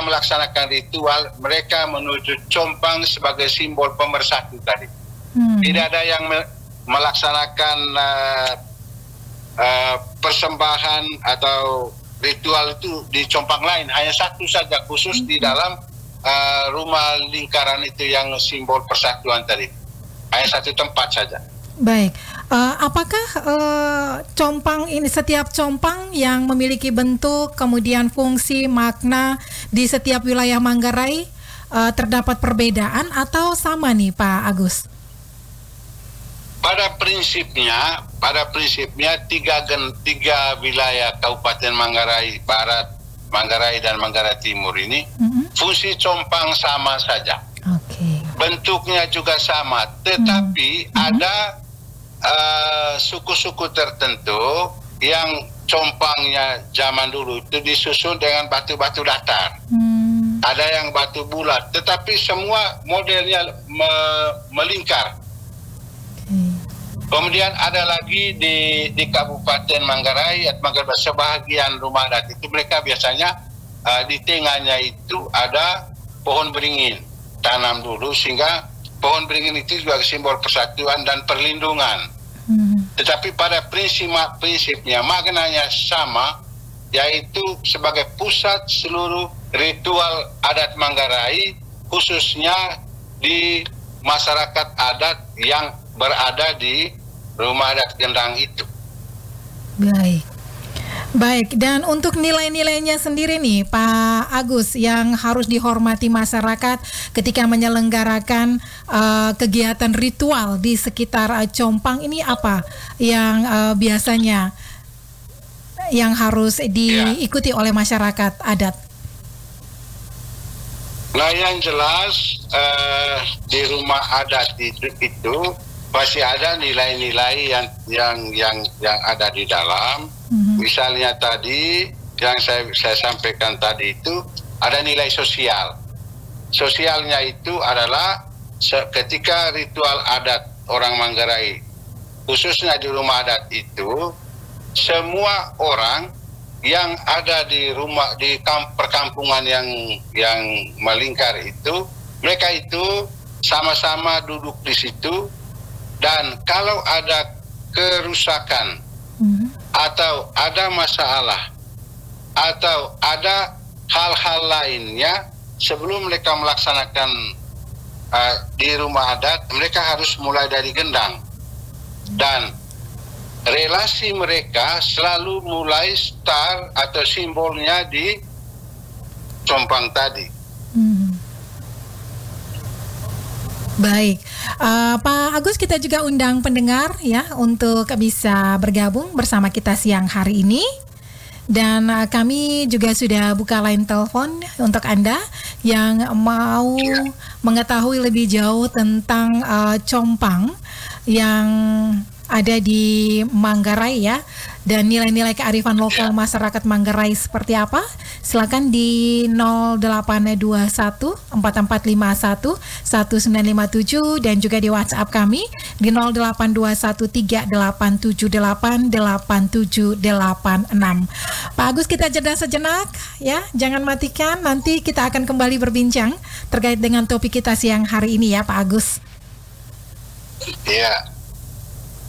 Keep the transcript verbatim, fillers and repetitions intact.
melaksanakan ritual, mereka menuju compang sebagai simbol pemersatu tadi. Hmm. Tidak ada yang me- melaksanakan uh, uh, persembahan atau ritual itu di compang lain, hanya satu saja khusus hmm. di dalam uh, rumah lingkaran itu yang simbol persatuan tadi. Hanya satu tempat saja. Baik, uh, apakah uh, compang ini, setiap compang yang memiliki bentuk, kemudian fungsi, makna di setiap wilayah Manggarai uh, terdapat perbedaan atau sama nih Pak Agus? Pada prinsipnya, pada prinsipnya tiga gen, tiga wilayah Kabupaten Manggarai Barat, Manggarai dan Manggarai Timur ini mm-hmm. fungsi compang sama saja. Okay. Bentuknya juga sama, tetapi mm-hmm. ada uh, suku-suku tertentu yang compangnya zaman dulu itu disusun dengan batu-batu datar. Mm. Ada yang batu bulat, tetapi semua modelnya me- melingkar. Kemudian ada lagi di di Kabupaten Manggarai, Manggarai sebahagian rumah adat itu mereka biasanya uh, di tengahnya itu ada pohon beringin, tanam dulu sehingga pohon beringin itu juga simbol persatuan dan perlindungan. Hmm. Tetapi pada prinsip prinsipnya maknanya sama, yaitu sebagai pusat seluruh ritual adat Manggarai, khususnya di masyarakat adat yang berada di rumah adat Gendang itu. Baik. Baik, dan untuk nilai-nilainya sendiri nih Pak Agus yang harus dihormati masyarakat ketika menyelenggarakan uh, kegiatan ritual di sekitar uh, compang ini apa yang uh, biasanya yang harus diikuti ya. oleh masyarakat adat? Nah, yang jelas uh, di rumah adat itu, itu masih ada nilai-nilai yang yang yang yang ada di dalam. Mm-hmm. Misalnya tadi yang saya saya sampaikan tadi itu ada nilai sosial. Sosialnya itu adalah ketika ritual adat orang Manggarai, khususnya di rumah adat itu, semua orang yang ada di rumah di kamp, perkampungan yang yang melingkar itu, mereka itu sama-sama duduk di situ, dan kalau ada kerusakan mm-hmm. atau ada masalah atau ada hal-hal lainnya, sebelum mereka melaksanakan uh, di rumah adat, mereka harus mulai dari gendang, dan relasi mereka selalu mulai start atau simbolnya di compang tadi. Hmm. Baik, uh, Pak Agus, kita juga undang pendengar ya untuk bisa bergabung bersama kita siang hari ini. Dan uh, kami juga sudah buka line telepon untuk Anda yang mau ya. mengetahui lebih jauh tentang uh, compang yang ada di Manggarai ya, dan nilai-nilai kearifan lokal masyarakat Manggarai seperti apa. Silakan di nol delapan dua satu empat empat lima satu satu sembilan lima tujuh dan juga di WhatsApp kami di nol delapan dua satu tiga delapan tujuh delapan delapan tujuh delapan enam. Pak Agus, kita jeda sejenak ya, jangan matikan, nanti kita akan kembali berbincang terkait dengan topik kita siang hari ini ya Pak Agus. Iya.